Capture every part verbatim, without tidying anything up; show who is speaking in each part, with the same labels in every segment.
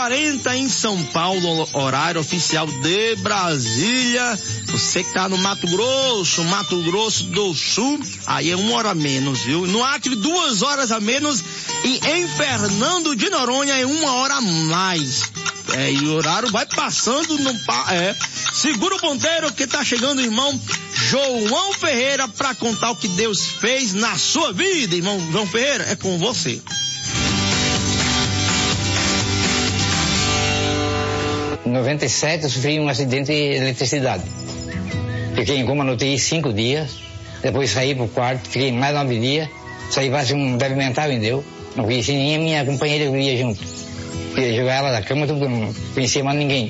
Speaker 1: quarenta em São Paulo, horário oficial de Brasília. Você que tá no Mato Grosso, Mato Grosso do Sul, aí é uma hora a menos, viu? No Acre, duas horas a menos, e em Fernando de Noronha é uma hora a mais. É, e o horário vai passando, no, é. Segura o ponteiro que tá chegando o irmão João Ferreira para contar o que Deus fez na sua vida. Irmão João Ferreira, é com você.
Speaker 2: Em noventa e sete eu sofri um acidente de eletricidade. Fiquei em coma no U T I cinco dias, depois saí pro quarto, fiquei mais nove dias, saí quase um débil mental em Deus. Não conhecia nem a minha companheira que ia junto. Ia jogar ela da cama, não conhecia mais ninguém.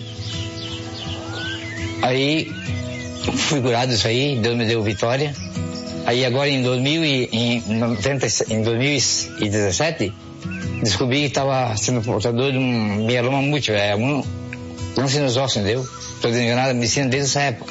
Speaker 2: Aí fui curado disso aí, Deus me deu vitória. Aí agora em, dois mil e, em, noventa, em dois mil e dezessete, descobri que estava sendo portador de um mieloma múltiplo, é um câncer nos ossos, entendeu? Estou desenganado da medicina desde essa época.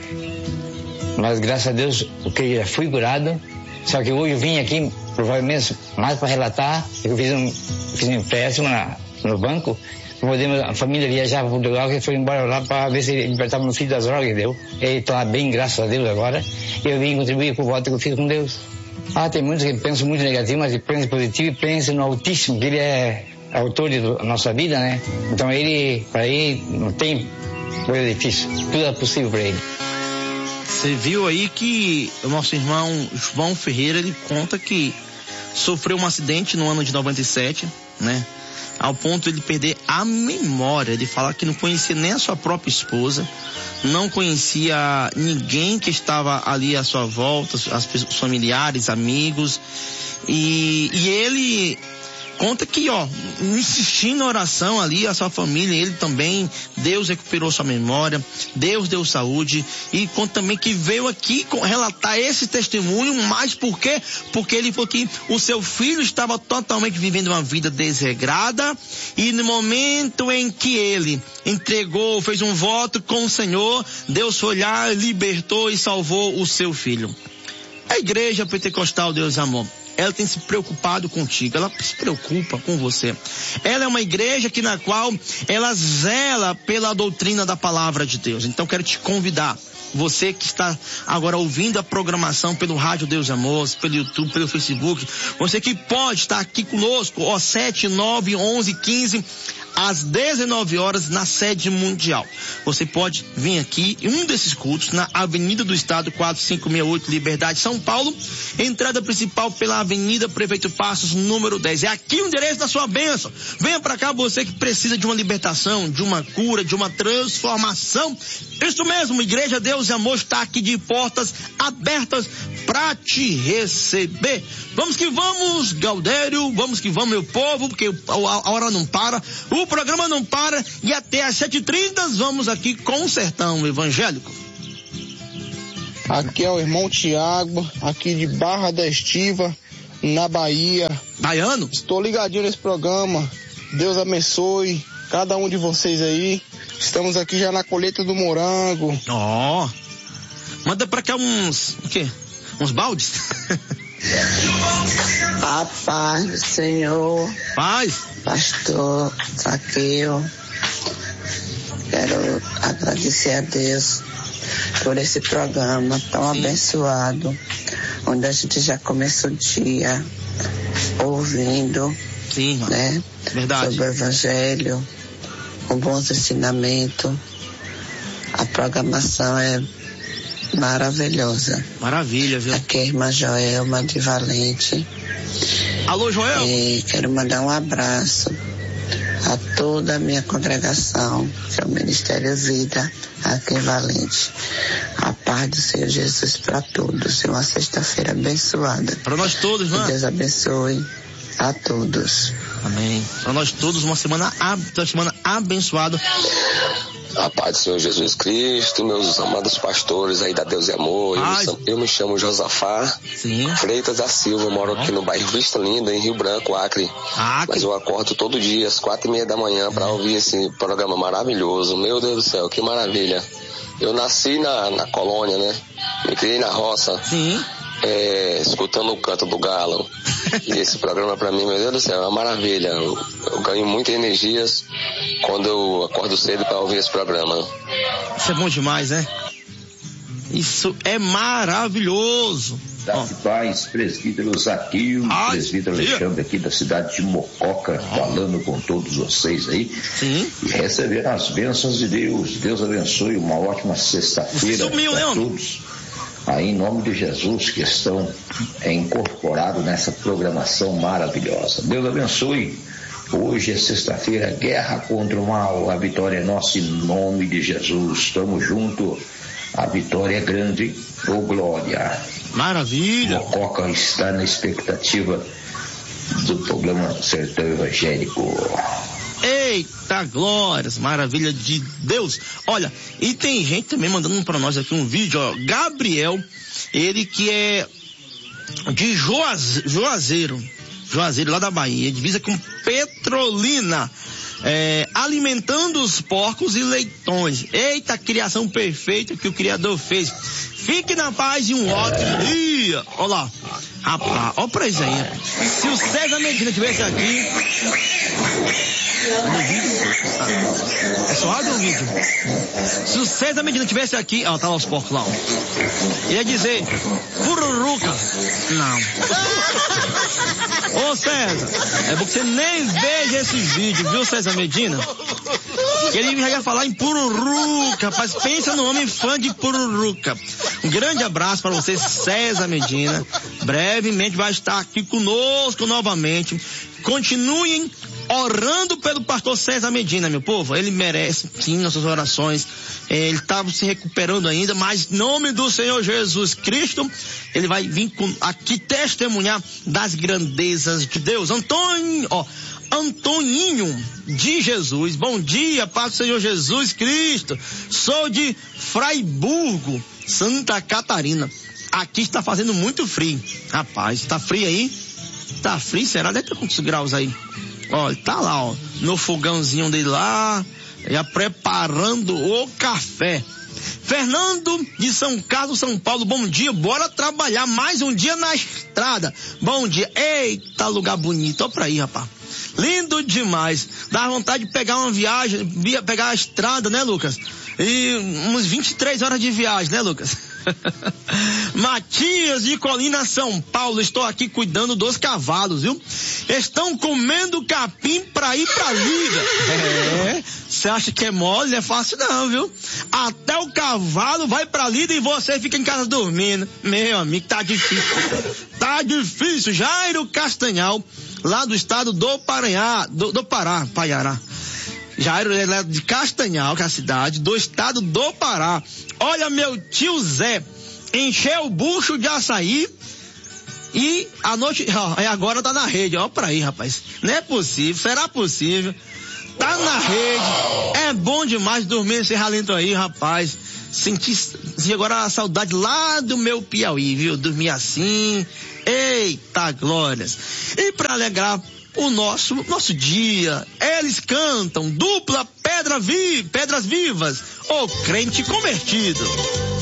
Speaker 2: Mas graças a Deus, porque já fui curado, só que hoje eu vim aqui, provavelmente, mais para relatar, que eu fiz um, fiz um empréstimo na, no banco, para poder a família viajar para Portugal, que foi embora lá para ver se libertava meu filho das drogas, entendeu? Ele está bem, graças a Deus, agora. Eu vim contribuir com o voto que eu fiz com Deus. Ah, tem muitos que pensam muito negativo, mas que pensam positivo e pensam no Altíssimo, que ele é autor da nossa vida, né? Então ele, para ele, não tem coisa difícil, tudo é possível para ele.
Speaker 1: Você viu aí que o nosso irmão João Ferreira, ele conta que sofreu um acidente no ano de noventa e sete, né? Ao ponto de ele perder a memória. Ele fala que não conhecia nem a sua própria esposa, não conhecia ninguém que estava ali à sua volta, as pessoas, familiares, amigos, e, e ele conta que, ó, insistindo na oração ali, a sua família, ele também, Deus recuperou sua memória, Deus deu saúde, e conta também que veio aqui relatar esse testemunho, mas por quê? Porque ele falou que o seu filho estava totalmente vivendo uma vida desregrada, e no momento em que ele entregou, fez um voto com o Senhor, Deus foi lá, libertou e salvou o seu filho. A igreja pentecostal Deus Amor, ela tem se preocupado contigo, ela se preocupa com você. Ela é uma igreja que na qual ela zela pela doutrina da palavra de Deus. Então quero te convidar, você que está agora ouvindo a programação pelo Rádio Deus Amor, pelo YouTube, pelo Facebook, você que pode estar aqui conosco, ó, sete, nove, onze, quinze, às dezenove horas na sede mundial. Você pode vir aqui em um desses cultos na Avenida do Estado quatrocentos e sessenta e oito, Liberdade, São Paulo, entrada principal pela Avenida Prefeito Passos, número dez. É aqui o endereço da sua bênção. Venha pra cá, você que precisa de uma libertação, de uma cura, de uma transformação. Isso mesmo, Igreja Deus e Amor está aqui de portas abertas para te receber. Vamos que vamos, Gaudério, vamos que vamos, meu povo, porque a hora não para, o programa não para, e até às sete e trinta vamos aqui com o Sertão Evangélico.
Speaker 3: Aqui é o irmão Tiago, aqui de Barra da Estiva, na Bahia.
Speaker 1: Baiano?
Speaker 3: Estou ligadinho nesse programa. Deus abençoe cada um de vocês aí. Estamos aqui já na colheita do morango.
Speaker 1: Ó, oh, manda pra cá uns, o quê? Uns baldes?
Speaker 4: A paz do Senhor.
Speaker 1: Paz.
Speaker 4: Pastor Zaqueu, quero agradecer a Deus por esse programa tão Sim. abençoado, onde a gente já começou o dia ouvindo
Speaker 1: Sim,
Speaker 4: né,
Speaker 1: verdade.
Speaker 4: sobre o Evangelho, com bons ensinamentos. A programação é maravilhosa.
Speaker 1: Maravilha, viu?
Speaker 4: Aqui é a irmã Joelma de Valente.
Speaker 1: Alô, Joel?
Speaker 4: E quero mandar um abraço a toda a minha congregação, que é o Ministério Vida, aqui em Valente. A paz do Senhor Jesus para todos. E uma sexta-feira abençoada.
Speaker 1: Para nós todos, né?
Speaker 4: Que Deus abençoe a todos.
Speaker 1: Amém. Para nós todos, uma semana, uma semana abençoada.
Speaker 5: A paz do Senhor Jesus Cristo, meus amados pastores aí da Deus e Amor. Eu me, chamo, eu me chamo Josafá
Speaker 1: Sim.
Speaker 5: Freitas da Silva, moro aqui no bairro Vista Linda, em Rio Branco, Acre.
Speaker 1: Acre.
Speaker 5: Mas eu acordo todo dia, às quatro e meia da manhã, para ouvir esse programa maravilhoso. Meu Deus do céu, que maravilha. Eu nasci na, na colônia, né? Me criei na roça.
Speaker 1: Sim.
Speaker 5: É, escutando o canto do galo. E esse programa pra mim, meu Deus do céu, é uma maravilha. Eu, eu ganho muitas energias quando eu acordo cedo pra ouvir esse programa.
Speaker 1: Isso é bom demais, né? Isso é maravilhoso.
Speaker 6: Da paz, presbítero Zaqueu,
Speaker 1: Ai,
Speaker 6: presbítero
Speaker 1: dia.
Speaker 6: Alexandre aqui da cidade de Mococa, falando com todos vocês aí.
Speaker 1: Sim.
Speaker 6: E receber as bênçãos de Deus. Deus abençoe, uma ótima sexta-feira
Speaker 1: Sumiu,
Speaker 6: para
Speaker 1: né, homem?
Speaker 6: todos. Aí, em nome de Jesus, que estão é, incorporados nessa programação maravilhosa. Deus abençoe. Hoje é sexta-feira, guerra contra o mal. A vitória é nossa em nome de Jesus. Estamos juntos. A vitória é grande. Ô, glória.
Speaker 1: Maravilha.
Speaker 6: Mococa está na expectativa do programa Sertão Evangélico.
Speaker 1: Eita glórias, maravilha de Deus. Olha, e tem gente também mandando para nós aqui um vídeo, ó. Gabriel, ele que é de Juaz, Juazeiro, Juazeiro lá da Bahia, divisa com Petrolina. É, alimentando os porcos e leitões. Eita, criação perfeita que o Criador fez. Fique na paz e um ótimo dia. Olha lá. Rapaz, olha pra isso aí. Rapaz. Se o César Medina tivesse aqui. É só áudio ou vídeo? Se o César Medina tivesse aqui. Ó, tá lá os porcos lá, ó. Ia dizer. Pururuca. Não. Ô César, é bom que você nem veja esse vídeo, viu, César Medina? Ele já ia falar em pururuca, rapaz, pensa no homem fã de pururuca. Um grande abraço para você, César Medina. Brevemente vai estar aqui conosco novamente. Continuem orando pelo pastor César Medina, meu povo. Ele merece, sim, nossas orações. Ele está se recuperando ainda, mas em nome do Senhor Jesus Cristo, ele vai vir com, aqui testemunhar das grandezas de Deus. Antônio, ó, Antoninho de Jesus, bom dia, paz do Senhor Jesus Cristo. Sou de Fraiburgo, Santa Catarina. Aqui está fazendo muito frio. Rapaz, tá frio aí? Tá frio, será? Deve ter quantos graus aí? Ó, ele tá lá, ó, no fogãozinho dele lá, já preparando o café. Fernando de São Carlos, São Paulo, bom dia, bora trabalhar mais um dia na estrada. Bom dia, eita, lugar bonito, ó pra aí, rapaz. Lindo demais, dá vontade de pegar uma viagem, pegar a estrada, né, Lucas? E uns vinte e três horas de viagem, né, Lucas? Matias de Colina, São Paulo, estou aqui cuidando dos cavalos, viu? Estão comendo capim pra ir pra lida. É, você acha que é mole? Não é fácil não, viu? Até o cavalo vai pra lida e você fica em casa dormindo. Meu amigo, tá difícil. Tá difícil. Jairo Castanhal, lá do estado do Paranhá, do, do Pará, Paiará. Jairo é de Castanhal, que é a cidade, do estado do Pará. Olha, meu tio Zé encheu o bucho de açaí e a noite, ó, agora tá na rede, ó pra aí, rapaz. Não é possível, será possível? Tá na rede, é bom demais dormir nesse ralento aí, rapaz. Senti, senti agora a saudade lá do meu Piauí, viu? Dormir assim, eita glórias. E pra alegrar o nosso, nosso dia, eles cantam dupla pedra vi, pedras vivas, o crente convertido.